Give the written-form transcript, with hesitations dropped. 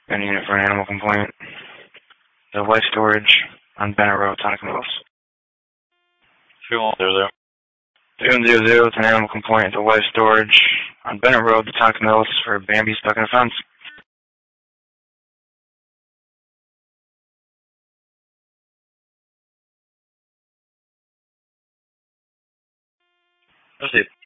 Got a unit for an animal complaint. The Life Storage on Bennett Road, Tonic Mills. 3100. 3100, it's an animal complaint at the Life Storage on Bennett Road, Tonic Mills, for Bambi stuck in a fence. Proceed.